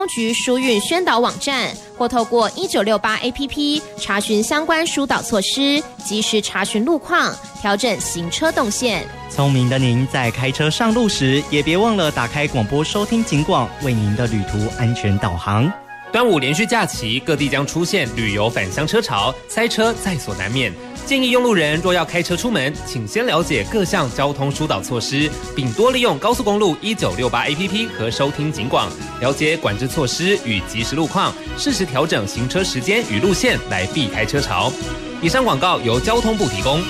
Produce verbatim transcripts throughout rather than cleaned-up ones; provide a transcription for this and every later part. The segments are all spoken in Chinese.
局疏运宣导网站，或透过一九六八 A P P 查询相关疏导措施，及时查询路况，调整行车动线。 聪明的您在开车上路时，也别忘了打开广播收听警广，为您的旅途安全导航。 端午连续假期，各地将出现旅游返乡车潮，塞车在所难免。建议用路人若要开车出门，请先了解各项交通疏导措施，并多利用高速公路一九六八 A P P 和收听警广，了解管制措施与即时路况，适时调整行车时间与路线，来避开车潮。以上广告由交通部提供。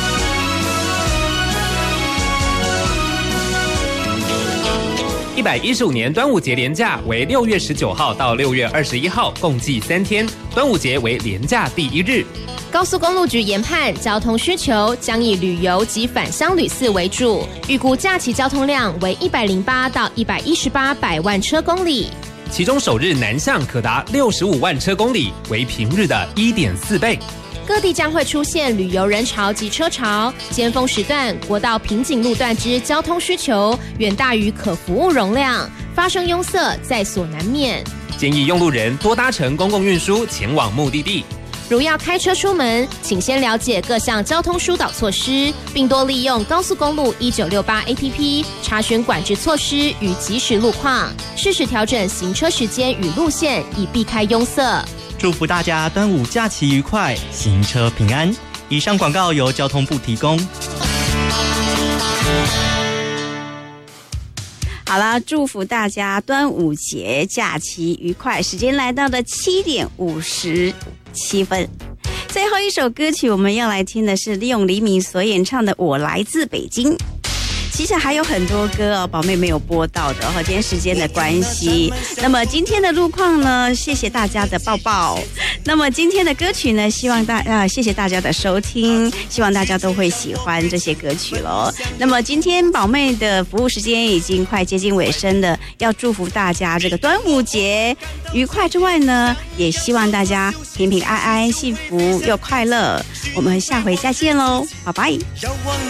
一百一十五年端午节连假为六月十九号到六月二十一号，共计三天。端午节为连假第一日。 高速公路局研判，交通需求将以旅游及返乡旅次为主，预估假期交通量为一百零八到一百一十八百万车公里， 其中首日南向可达六十五万车公里，为平日的一点四倍。 各地将会出现旅游人潮及车潮，尖峰时段国道瓶颈路段之交通需求远大于可服务容量，发生拥塞在所难免。 建议用路人多搭乘公共运输前往目的地。 如要开车出门，请先了解各项交通疏导措施，并多利用高速公路一九六八 A P P 查询管制措施与即时路况，适时调整行车时间与路线，以避开拥塞。 祝福大家端午假期愉快，行车平安。以上广告由交通部提供。 好了，祝福大家端午节假期愉快。时间来到了七点五十七分，最后一首歌曲我们要来听的是利用黎明所演唱的《我来自北京》。其实还有很多歌哦，宝妹没有播到的哈，今天时间的关系。那么今天的路况呢，谢谢大家的抱抱。那么今天的歌曲呢，希望大啊，谢谢大家的收听，希望大家都会喜欢这些歌曲咯。那么今天宝妹的服务时间已经快接近尾声了，要祝福大家这个端午节愉快之外呢，也希望大家平平安安、幸福又快乐。我们下回再见喽，拜拜。